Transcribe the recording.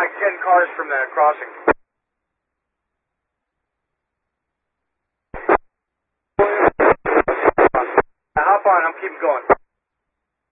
like 10 cars from the crossing. Hop on, I'm keeping going.